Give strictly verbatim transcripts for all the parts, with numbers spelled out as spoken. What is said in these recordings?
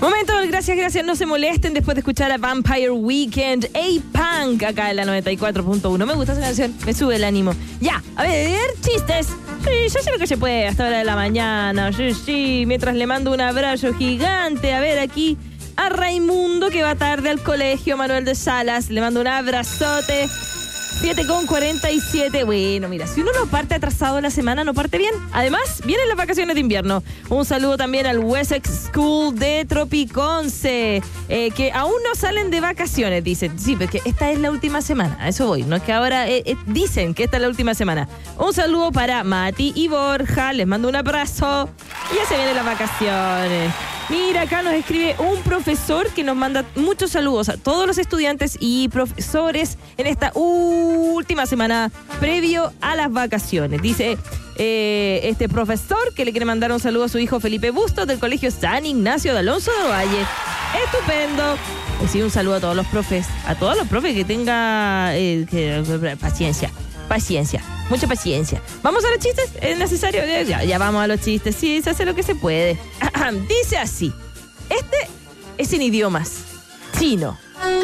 Momento, gracias, gracias, no se molesten después de escuchar a Vampire Weekend, A-Punk, acá en la noventa y cuatro punto uno. Me gusta esa canción, me sube el ánimo. Ya, a ver, chistes. Sí, yo sé lo que se puede hasta hora de la mañana. Sí, sí, mientras le mando un abrazo gigante. A ver, aquí a Raimundo, que va tarde al colegio, Manuel de Salas. Le mando un abrazote. siete con cuarenta y siete. Bueno, mira, si uno no parte atrasado la semana, no parte bien. Además, vienen las vacaciones de invierno. Un saludo también al Wessex School de Tropiconce, eh, que aún no salen de vacaciones, dicen. Sí, porque esta es la última semana. A eso voy. No es que ahora eh, eh, dicen que esta es la última semana. Un saludo para Mati y Borja. Les mando un abrazo. Y ya se vienen las vacaciones. Mira, acá nos escribe un profesor que nos manda muchos saludos a todos los estudiantes y profesores en esta última semana previo a las vacaciones. Dice eh, este profesor que le quiere mandar un saludo a su hijo Felipe Bustos del Colegio San Ignacio de Alonso de Valle. Estupendo. Y sí, un saludo a todos los profes, a todos los profes que tenga eh, que, paciencia, paciencia. Mucha paciencia. ¿Vamos a los chistes? ¿Es necesario? Ya, ya vamos a los chistes. Sí, se hace lo que se puede. Dice así. Este es en idiomas. Chino.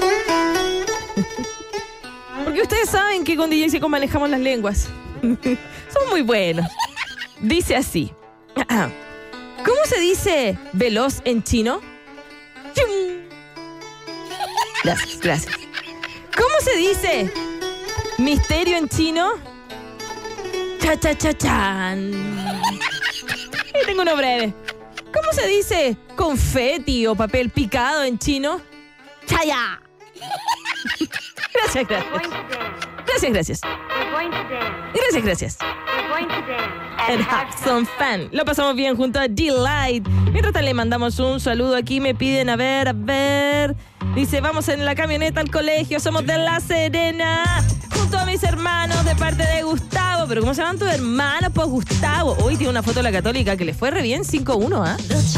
Porque ustedes saben que con D J Seco manejamos las lenguas. Son muy buenos. Dice así. ¿Cómo se dice veloz en chino? Gracias, gracias. ¿Cómo se dice misterio en chino? Cha, cha, cha, chan. Y tengo uno breve. ¿Cómo se dice confeti o papel picado en chino? Chaya. Gracias, gracias. Gracias, gracias. Gracias, gracias. And have some fun. Lo pasamos bien junto a Delight. Mientras tanto le mandamos un saludo aquí. Me piden, a ver, a ver. Dice, vamos en la camioneta al colegio. Somos de La Serena. Junto a mis hermanos de parte de Gustavo. Pero ¿cómo se llaman tus hermanos? Pues Gustavo. Hoy tiene una foto de la Católica que le fue re bien, cinco uno, ¿ah? ¿eh?